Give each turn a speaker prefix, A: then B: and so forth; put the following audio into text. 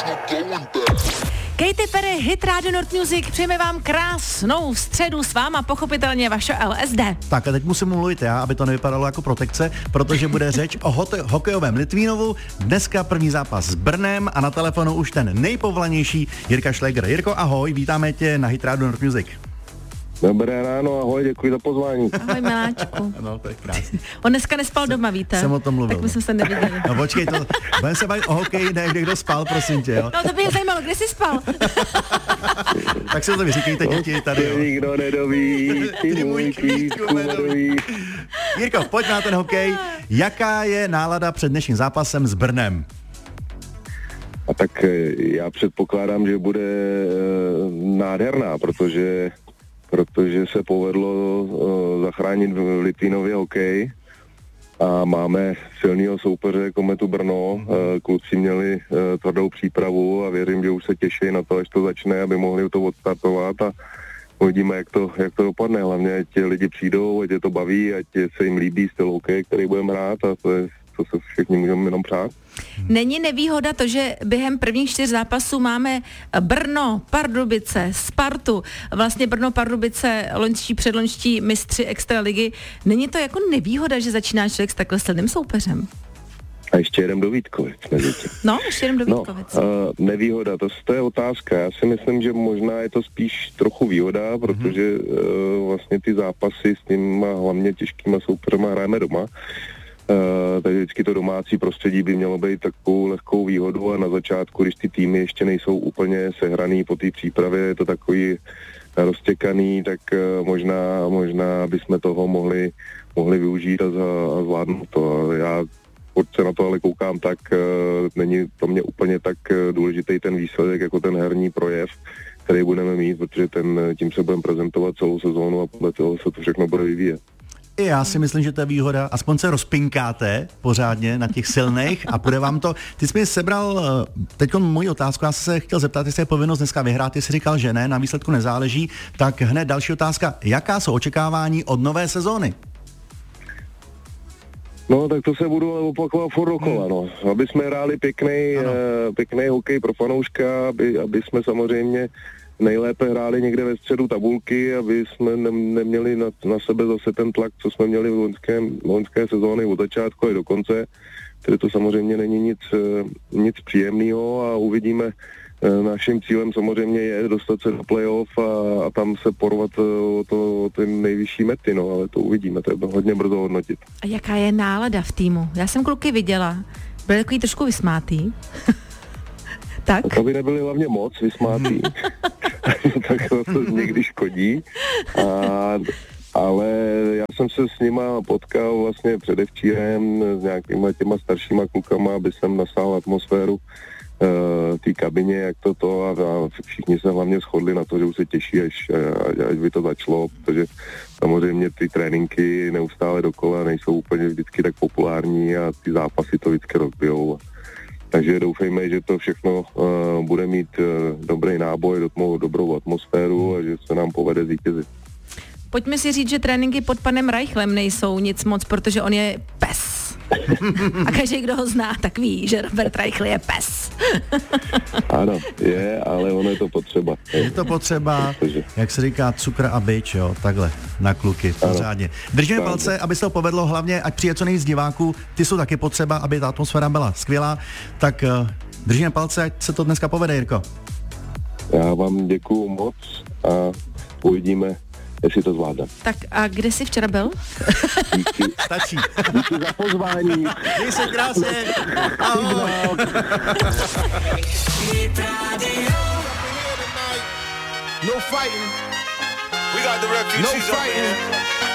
A: Katy Perry, hit Radio Nord Music, přejeme vám krásnou středu s váma, pochopitelně vaše LSD.
B: Tak a teď musím mluvit já, aby to nevypadalo jako protekce, protože bude řeč o hokejovém Litvínovu, dneska první zápas s Brnem a na telefonu už ten nejpovolanější Jirka Šléger. Jirko, ahoj, vítáme tě na hit Radio Nord Music.
C: Dobré ráno, ahoj, děkuji za pozvání.
A: Ahoj, miláčku.
B: No, to je krásný.
A: On dneska nespal doma, víte?
B: Jsem o tom mluvil.
A: Tak my jsme se neviděli.
B: No počkej, budeme se bavit o hokeji, ne, kdo spal, prosím tě, jo?
A: No to by mě zajímalo, kde jsi spal?
B: Tak si to vyříkejte, děti, tady, jo.
C: Nikdo nedoví, ty můj kýsku nedoví.
B: Jirko, pojď na ten hokej. Jaká je nálada před dnešním zápasem s Brnem?
C: A tak já předpokládám, že bude nádherná, protože se povedlo zachránit v Litvínově hokej a máme silného soupeře Kometu Brno. Kluci měli tvrdou přípravu a věřím, že už se těší na to, až to začne, aby mohli to odstartovat a uvidíme, jak to dopadne. Hlavně, ať lidi přijdou, ať je to baví, ať se jim líbí styl hokej, který budeme hrát a to je, co se všichni můžeme jenom přát.
A: Není nevýhoda to, že během prvních 4 zápasů máme Brno, Pardubice, Spartu, vlastně Brno, Pardubice, loňští, předloňští mistři extraligy. Není to jako nevýhoda, že začíná člověk s takhle silným soupeřem?
C: A ještě jedem do Vítkovic.
A: No, ještě jedem do Vítkovic.
C: Nevýhoda, to je otázka. Já si myslím, že možná je to spíš trochu výhoda, protože vlastně ty zápasy s těma hlavně těžkýma soupeřema hrajeme doma. Takže vždycky to domácí prostředí by mělo být takovou lehkou výhodu a na začátku, když ty týmy ještě nejsou úplně sehraný po té přípravě, je to takový roztěkaný, tak možná bychom toho mohli využít a zvládnout to. Já se na to ale koukám tak, není to mě úplně tak důležitý ten výsledek, jako ten herní projev, který budeme mít, protože tím se budeme prezentovat celou sezónu a podle toho se to všechno bude vyvíjet.
B: I já si myslím, že to je výhoda. Aspoň se rozpinkáte pořádně na těch silných a půjde vám to. Ty jsi mi sebral teď moji otázku, já jsem se chtěl zeptat, jestli je povinnost dneska vyhrát, ty jsi říkal, že ne, na výsledku nezáleží. Tak hned další otázka, jaká jsou očekávání od nové sezóny?
C: No, tak to se budu opakovat furt dokola, no. Aby jsme hráli pěkný hokej pro fanouška, aby jsme samozřejmě nejlépe hráli někde ve středu tabulky, aby jsme neměli na sebe zase ten tlak, co jsme měli v loňské sezóny od začátku i do konce, tedy to samozřejmě není nic příjemného a uvidíme. Naším cílem samozřejmě je dostat se do playoff a tam se porvat o ty nejvyšší mety, no, ale to uvidíme, to je hodně brzo hodnotit. A
A: jaká je nálada v týmu? Já jsem kluky viděla, byl takový trošku vysmátý. Tak?
C: To by nebyli hlavně moc vysmátý, tak to někdy škodí, ale já jsem se s nima potkal vlastně předevčírem s nějakýma těma staršíma klukama, aby jsem nasál atmosféru té kabině, jak to a všichni se hlavně shodli na to, že už se těší, až by to začalo, protože samozřejmě ty tréninky neustále dokola nejsou úplně vždycky tak populární a ty zápasy to vždycky rozbijou. Takže doufejme, že to všechno bude mít dobrý náboj, dobrou atmosféru a že se nám povede zvítězit.
A: Pojďme si říct, že tréninky pod panem Reichlem nejsou nic moc, protože on je pes. A každý, kdo ho zná, tak ví, že Robert Reichl je pes.
C: Ano, je, ale ono je to potřeba.
B: Je to potřeba, jak se říká, cukr a bič, jo, takhle, na kluky, pořádně. Držíme palce, aby se to povedlo, hlavně, ať přijde co nejvíc diváků, ty jsou taky potřeba, aby ta atmosféra byla skvělá, tak držíme palce, ať se to dneska povede, Jirko.
C: Já vám děkuju moc a uvidíme, jestli to zvládne.
A: Tak a kde jsi včera byl?
C: Díky.
B: Stačí.
C: Díky za pozvání.
B: Měj se krásně. Ahoj.
D: No fighting. We got the refugees. No fighting.